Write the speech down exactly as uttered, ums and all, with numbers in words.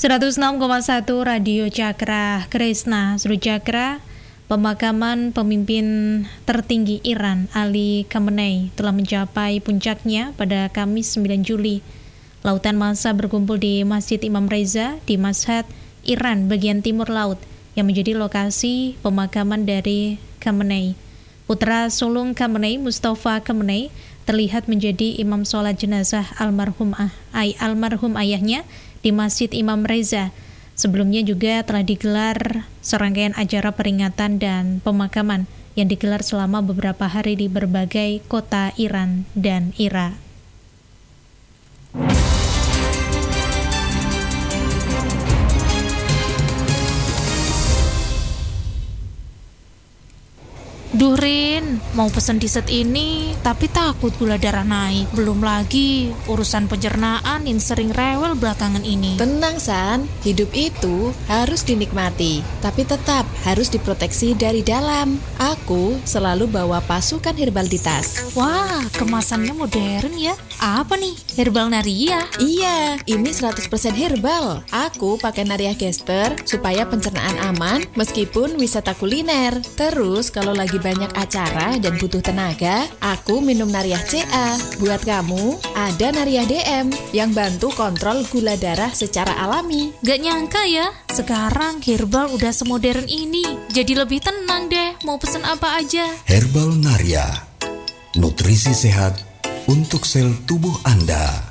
seratus enam koma satu Radio Cakra Krisna Seru Cakra. Pemakaman pemimpin tertinggi Iran Ali Khamenei telah mencapai puncaknya pada Kamis sembilan Juli. Lautan massa berkumpul di Masjid Imam Reza di Mashhad, Iran bagian timur laut yang menjadi lokasi pemakaman dari Khamenei. Putra sulung Khamenei, Mustafa Khamenei, terlihat menjadi imam sholat jenazah almarhum ah, ay, almarhum ayahnya di Masjid Imam Reza. Sebelumnya juga telah digelar serangkaian acara peringatan dan pemakaman yang digelar selama beberapa hari di berbagai kota Iran dan Irak. Duh Rin, mau pesen dessert ini tapi takut gula darah naik. Belum lagi urusan pencernaan yang sering rewel belakangan ini. Tenang San, hidup itu harus dinikmati, tapi tetap harus diproteksi dari dalam. Aku selalu bawa pasukan herbal di tas. Wah, kemasannya modern ya. Apa nih? Herbal Naria? Iya, ini seratus persen herbal. Aku pakai Naria Gester supaya pencernaan aman meskipun wisata kuliner. Terus kalau lagi banyak acara dan butuh tenaga, aku minum Nariah C A. Buat kamu, ada Nariah D M yang bantu kontrol gula darah secara alami. Gak nyangka ya, sekarang herbal udah semodern ini. Jadi lebih tenang deh, mau pesen apa aja. Herbal Naria, nutrisi sehat untuk sel tubuh Anda.